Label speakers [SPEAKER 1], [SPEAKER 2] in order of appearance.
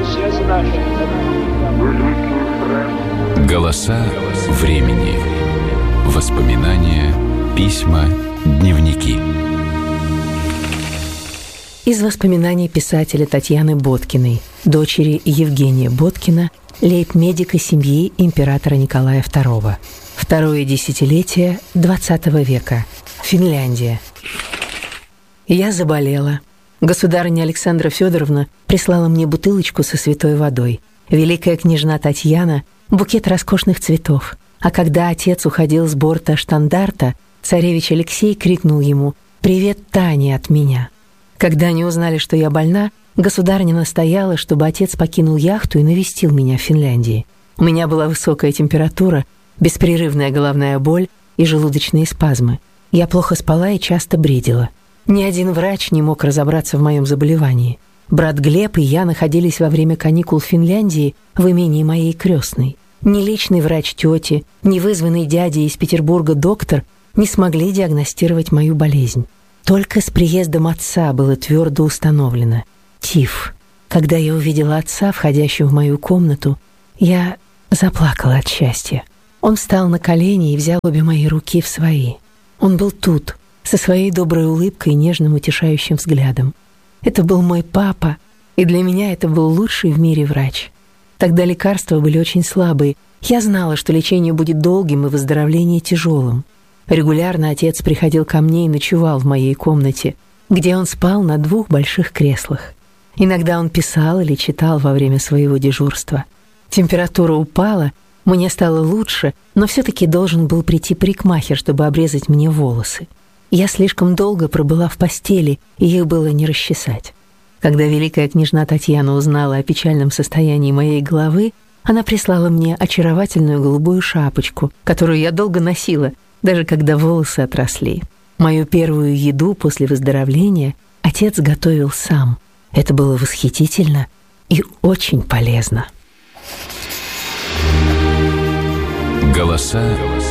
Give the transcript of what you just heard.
[SPEAKER 1] Голоса времени. Воспоминания, письма, дневники.
[SPEAKER 2] Из воспоминаний писателя Татьяны Боткиной, дочери Евгения Боткина, лейб-медика семьи императора Николая II. Второе десятилетие XX века. Финляндия. Я заболела. Государыня Александра Федоровна прислала мне бутылочку со святой водой. Великая княжна Татьяна — букет роскошных цветов. А когда отец уходил с борта штандарта, царевич Алексей крикнул ему: «Привет, Тане, от меня». Когда они узнали, что я больна, государыня настояла, чтобы отец покинул яхту и навестил меня в Финляндии. У меня была высокая температура, беспрерывная головная боль и желудочные спазмы. Я плохо спала и часто бредила. Ни один врач не мог разобраться в моем заболевании. Брат Глеб и я находились во время каникул в Финляндии в имении моей крестной. Ни личный врач тети, ни вызванный дядей из Петербурга доктор не смогли диагностировать мою болезнь. Только с приездом отца было твердо установлено — тиф. Когда я увидела отца, входящего в мою комнату, я заплакала от счастья. Он встал на колени и взял обе мои руки в свои. Он был тут, со своей доброй улыбкой и нежным утешающим взглядом. Это был мой папа, и для меня это был лучший в мире врач. Тогда лекарства были очень слабые. Я знала, что лечение будет долгим и выздоровление тяжелым. Регулярно отец приходил ко мне и ночевал в моей комнате, где он спал на 2 больших креслах. Иногда он писал или читал во время своего дежурства. Температура упала, мне стало лучше, но все-таки должен был прийти парикмахер, чтобы обрезать мне волосы. Я слишком долго пробыла в постели, и их было не расчесать. Когда великая княжна Татьяна узнала о печальном состоянии моей головы, она прислала мне очаровательную голубую шапочку, которую я долго носила, даже когда волосы отросли. Мою первую еду после выздоровления отец готовил сам. Это было восхитительно и очень полезно.
[SPEAKER 1] Голоса